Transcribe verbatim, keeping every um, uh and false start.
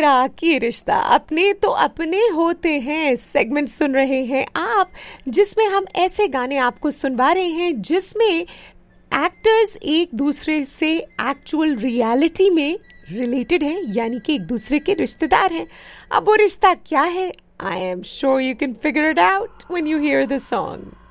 रिश्ता की रिश्ता अपने तो अपने होते हैं सेगमेंट सुन रहे हैं आप, जिसमें हम ऐसे गाने आपको सुनवा रहे हैं जिसमें एक्टर्स एक दूसरे से एक्चुअल रियलिटी में रिलेटेड हैं, यानी कि एक दूसरे के रिश्तेदार हैं। अब वो रिश्ता क्या है? I am sure you can figure it out when you here the song.